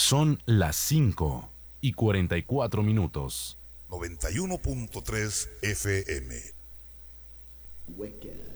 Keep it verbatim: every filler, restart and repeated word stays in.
Son las cinco y cuarenta y cuatro minutos. noventa y uno punto tres F M. Wicked.